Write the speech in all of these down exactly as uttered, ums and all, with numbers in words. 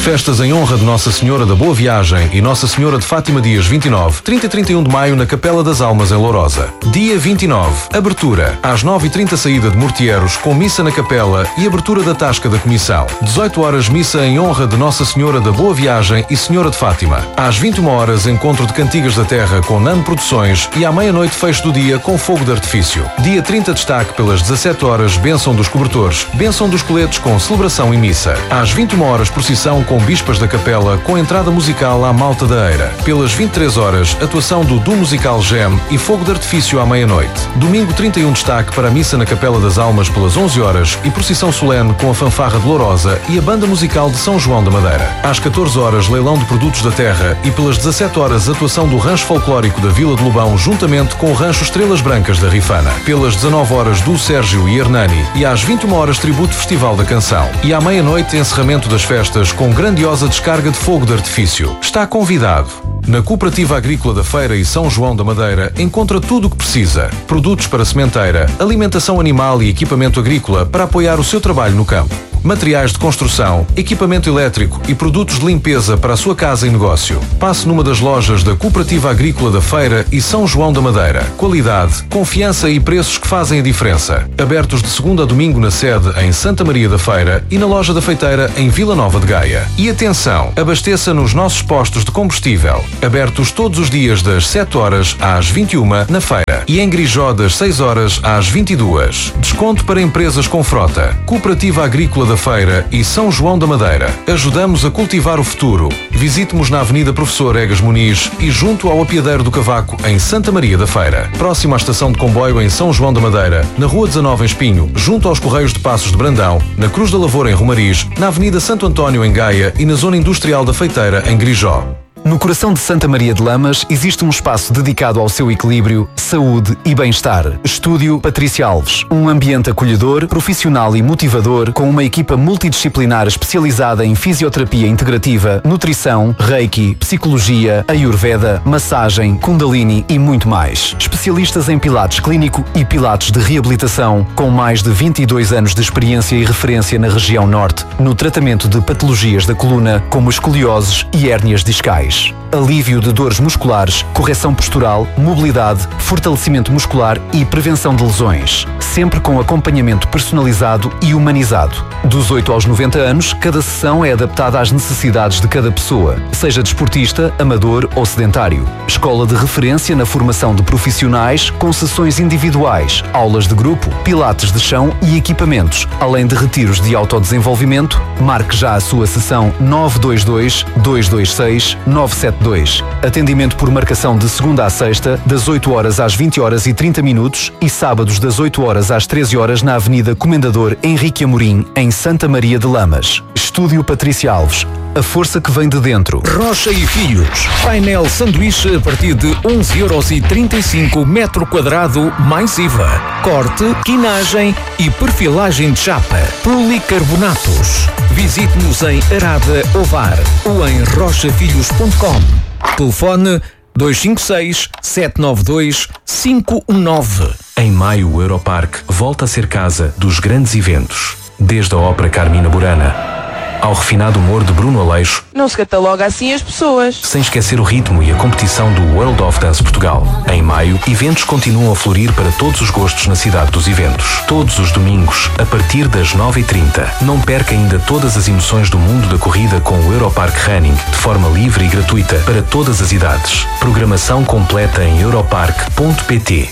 Festas em honra de Nossa Senhora da Boa Viagem e Nossa Senhora de Fátima dias vinte e nove, trinta e trinta e um de maio na Capela das Almas em Lourosa. Dia vinte e nove, abertura. Às nove e trinta saída de Mortieros com missa na Capela e abertura da Tasca da Comissão. dezoito horas missa em honra de Nossa Senhora da Boa Viagem e Senhora de Fátima. Às vinte e uma horas encontro de Cantigas da Terra com Nano Produções e à meia-noite fecho do dia com fogo de artifício. Dia trinta destaque pelas dezassete horas bênção dos cobertores, bênção dos coletes com celebração e missa. Às vinte e uma horas procissão com bispas da Capela com entrada musical à Malta da Eira. Pelas vinte e três horas atuação do Duo Musical Gem e fogo de artifício à meia-noite. Domingo trinta e um destaque para a missa na Capela das Almas pelas onze horas e procissão solene com a fanfarra de Lourosa e a banda musical de São João da Madeira. Às catorze horas leilão de produtos da terra e pelas dezassete horas atuação do Rancho Folclórico da Vila de Lobão juntamente com o Rancho Estrelas Brancas da Rifana. Pelas dezanove horas do Sérgio e Hernani e às vinte e uma horas tributo Festival da Canção. E à meia-noite encerramento das festas com grandiosa descarga de fogo de artifício. Está convidado. Na Cooperativa Agrícola da Feira e São João da Madeira encontra tudo o que precisa. Produtos para sementeira, alimentação animal e equipamento agrícola para apoiar o seu trabalho no campo. Materiais de construção, equipamento elétrico e produtos de limpeza para a sua casa e negócio. Passe numa das lojas da Cooperativa Agrícola da Feira e São João da Madeira. Qualidade, confiança e preços que fazem a diferença. Abertos de segunda a domingo na sede em Santa Maria da Feira e na loja da Feiteira em Vila Nova de Gaia. E atenção, abasteça nos nossos postos de combustível. Abertos todos os dias das sete horas às vinte e uma na feira e em Grijó das seis horas às vinte e duas. Desconto para empresas com frota. Cooperativa Agrícola da Feira e São João da Madeira. Ajudamos a cultivar o futuro. Visite-nos na Avenida Professor Egas Muniz e junto ao Apiadeiro do Cavaco em Santa Maria da Feira. Próximo à estação de comboio em São João da Madeira, na Rua dezanove em Espinho, junto aos Correios de Passos de Brandão, na Cruz da Lavoura em Romariz, na Avenida Santo António em Gaia e na Zona Industrial da Feiteira em Grijó. No coração de Santa Maria de Lamas existe um espaço dedicado ao seu equilíbrio, saúde e bem-estar. Estúdio Patrícia Alves. Um ambiente acolhedor, profissional e motivador, com uma equipa multidisciplinar especializada em fisioterapia integrativa, nutrição, reiki, psicologia, ayurveda, massagem, kundalini e muito mais. Especialistas em pilates clínico e pilates de reabilitação, com mais de vinte e dois anos de experiência e referência na região norte, no tratamento de patologias da coluna, como escolioses e hérnias discais. Alívio de dores musculares, correção postural, mobilidade, fortalecimento muscular e prevenção de lesões. Sempre com acompanhamento personalizado e humanizado. Dos oito aos noventa anos, cada sessão é adaptada às necessidades de cada pessoa, seja desportista, amador ou sedentário. Escola de referência na formação de profissionais, com sessões individuais, aulas de grupo, pilates de chão e equipamentos, além de retiros de autodesenvolvimento. Marque já a sua sessão nove dois dois, dois dois seis, nove sete dois. Atendimento por marcação de segunda a sexta, das oito horas às vinte horas e trinta minutos e sábados das oito horas às treze horas na Avenida Comendador Henrique Amorim, em Santa Maria de Lamas. Estúdio Patrícia Alves. A força que vem de dentro. Rocha e Filhos. Painel sanduíche a partir de onze euros e trinta e cinco metro quadrado mais I V A. Corte, quinagem e perfilagem de chapa. Policarbonatos. Visite-nos em Arada Ovar ou em rocha filhos ponto com. Telefone dois cinco seis, sete nove dois, cinco um nove. Em maio, o Europarque volta a ser casa dos grandes eventos. Desde a ópera Carmina Burana ao refinado humor de Bruno Aleixo. Não se cataloga assim as pessoas. Sem esquecer o ritmo e a competição do World of Dance Portugal. Em maio, eventos continuam a florir para todos os gostos na cidade dos eventos. Todos os domingos, a partir das nove e trinta. Não perca ainda todas as emoções do mundo da corrida com o Europark Running, de forma livre e gratuita para todas as idades. Programação completa em europark ponto pt.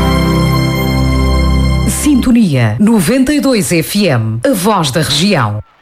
Sintonia noventa e dois F M, a voz da região.